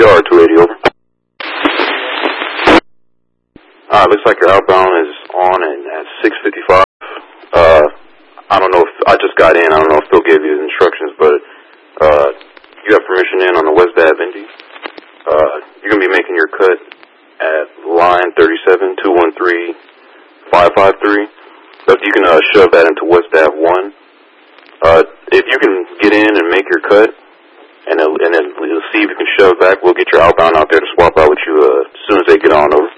R280, over. Looks like your outbound is on and at 6:55. I don't know if, I just got in, I don't know if Phil gave you the instructions, but, you have permission in on the West Ave Indy. You're gonna be making your cut at line 37, 213, 553. But you can, shove that into West Ave 1. If you can get in and make your cut, and then we'll see if you can shove back, we'll get your outbound out there to swap out with you, as soon as they get on over.